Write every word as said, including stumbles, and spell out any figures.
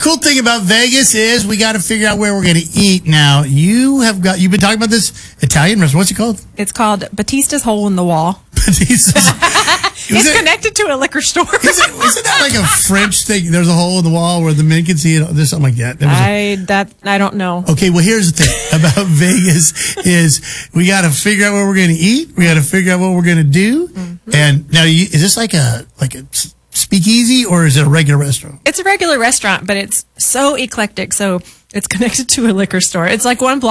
cool thing about Vegas is we got to figure out where we're going to eat now. You have got, you've been talking about this Italian restaurant. What's it called? It's called Batista's Hole in the Wall. Batista's. It's it, connected to a liquor store. Is it, isn't that like a French thing? There's a hole in the wall where the men can see it. There's something like that. I that I don't know. Okay, well, here's the thing about Vegas is we got to figure out where we're going to eat. We got to figure out what we're going to do. Mm-hmm. And now, you, is this like a like a speakeasy or is it a regular restaurant? It's a regular restaurant, but it's so eclectic. So it's connected to a liquor store. It's like one block